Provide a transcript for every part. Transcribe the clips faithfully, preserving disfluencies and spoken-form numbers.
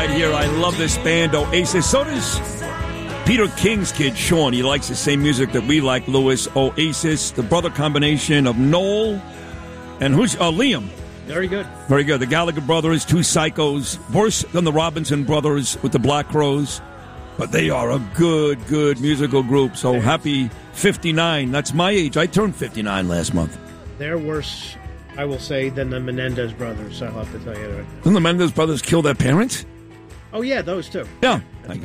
right here. I love this band, Oasis. So does Peter King's kid, Sean. He likes the same music that we like, Lewis. Oasis, the brother combination of Noel and who's uh, Liam. Very good. Very good. The Gallagher brothers, two psychos, worse than the Robinson brothers with the Black Crowes. But they are a good, good musical group. So happy fifty-nine. That's my age. I turned fifty-nine last month. They're worse, I will say, than the Menendez brothers. I'll have to tell you that. Didn't the Menendez brothers kill their parents? Oh, yeah, those two. Yeah.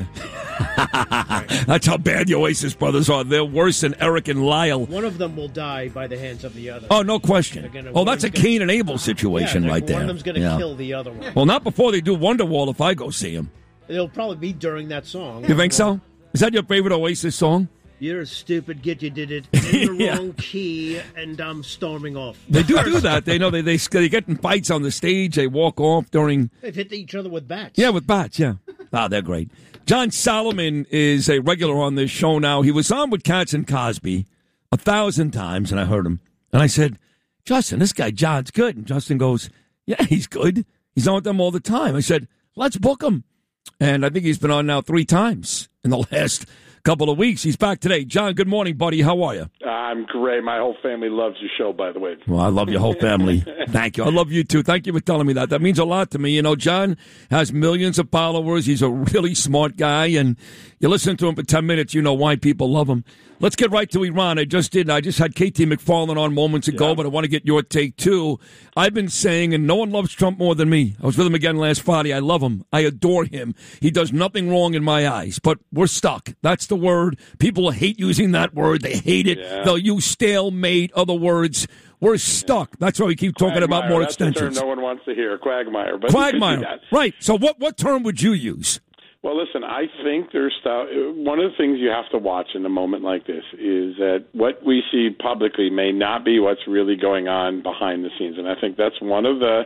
That's how bad the Oasis brothers are. They're worse than Eric and Lyle. One of them will die by the hands of the other. Oh, no question. Gonna, oh, that's a gonna, Cain and Abel situation yeah, right there. One of them's going to yeah. kill the other one. Well, not before they do Wonderwall if I go see him. It'll probably be during that song. You think so? Is that your favorite Oasis song? You're a stupid git, you did it in the yeah. wrong key, and I'm storming off. They do do that. They know they, they they get in fights on the stage. They walk off during... They've hit each other with bats. Yeah, with bats, yeah. Ah, they're great. John Solomon is a regular on this show now. He was on with Katz and Cosby a thousand times, and I heard him. And I said, Justin, this guy John's good. And Justin goes, yeah, he's good. He's on with them all the time. I said, let's book him. And I think he's been on now three times in the last couple of weeks. He's back today. John, good morning, buddy. How are you? I'm great. My whole family loves your show, by the way. Well, I love your whole family. Thank you. I love you, too. Thank you for telling me that. That means a lot to me. You know, John has millions of followers. He's a really smart guy, and you listen to him for ten minutes, you know why people love him. Let's get right to Iran. I just did. I just had K T McFarland on moments ago, yeah. But I want to get your take, too. I've been saying, and no one loves Trump more than me. I was with him again last Friday. I love him. I adore him. He does nothing wrong in my eyes, but we're stuck. That's the word. People hate using that word. They hate it. Yeah. They'll use stalemate, other words. We're stuck. Yeah. That's why we keep talking Quagmire. about more That's extensions. The term no one wants to hear, quagmire. But quagmire. Right. So what, what term would you use? Well, listen, I think there's stuff. One of the things you have to watch in a moment like this is that what we see publicly may not be what's really going on behind the scenes. And I think that's one of the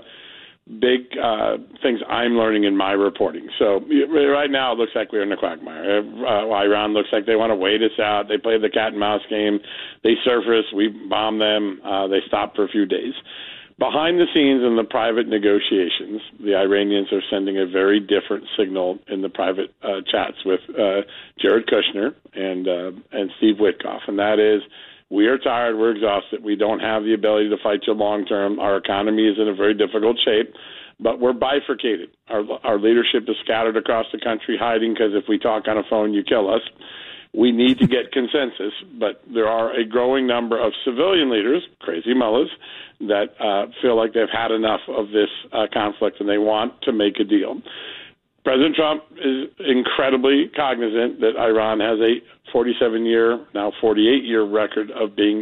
big uh, things I'm learning in my reporting. So right now it looks like we're in a quagmire. Uh, Iran looks like they want to wait us out. They play the cat and mouse game. They surface. We bomb them. Uh, they stop for a few days. Behind the scenes in the private negotiations, the Iranians are sending a very different signal in the private uh, chats with uh, Jared Kushner and uh, and Steve Witkoff, and that is, we are tired, we're exhausted, we don't have the ability to fight you long term, our economy is in a very difficult shape, but we're bifurcated. Our, our leadership is scattered across the country hiding because if we talk on a phone, you kill us. We need to get consensus, but there are a growing number of civilian leaders, crazy mullahs, that uh, feel like they've had enough of this uh, conflict and they want to make a deal. President Trump is incredibly cognizant that Iran has a forty-seven-year, now forty-eight-year record of being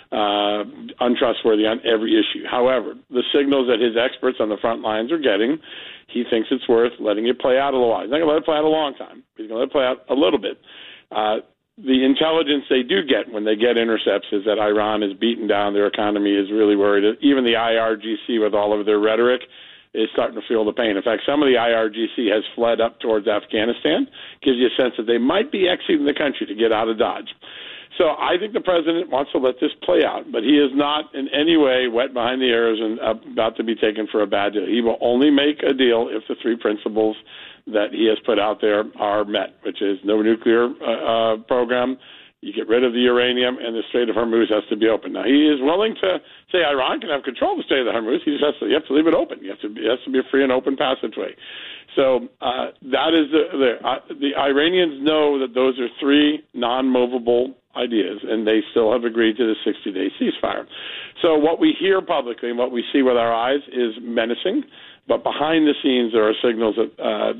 uh, untrustworthy on every issue. However, the signals that his experts on the front lines are getting, he thinks it's worth letting it play out a little while. He's not going to let it play out a long time. He's going to let it play out a little bit. Uh, the intelligence they do get when they get intercepts is that Iran is beaten down, their economy is really worried. Even the I R G C, with all of their rhetoric, is starting to feel the pain. In fact, some of the I R G C has fled up towards Afghanistan. Gives you a sense that they might be exiting the country to get out of Dodge. So I think the president wants to let this play out, but he is not in any way wet behind the ears and about to be taken for a bad deal. He will only make a deal if the three principles that he has put out there are met, which is no nuclear uh, uh, program, you get rid of the uranium, and the Strait of Hormuz has to be open. Now, he is willing to say Iran can have control of the Strait of Hormuz. He just has to, you have to leave it open. You have to, it has to be a free and open passageway. So uh, that is the, the, uh, the Iranians know that those are three non-movable ideas, and they still have agreed to the sixty-day ceasefire. So what we hear publicly and what we see with our eyes is menacing, but behind the scenes there are signals that uh,